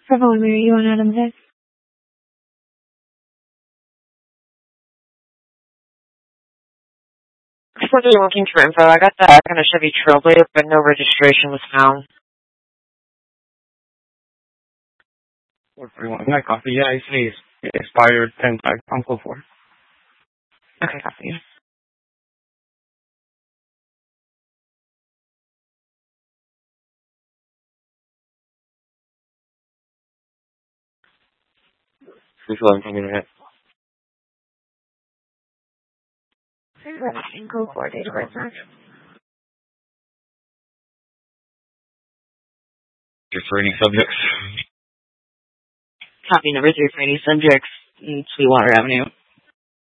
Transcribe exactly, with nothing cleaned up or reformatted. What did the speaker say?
For phone, where you want Adam today? What are you looking for info? I got that kind of Chevy Trailblazer, but no registration was found. four forty-one. My coffee. Yeah, I see. It expired ten five. Uncle four. Okay, copy. This one coming ahead. Go for date of birth match. For any subjects. Copy number three for any subjects in Sweetwater Avenue.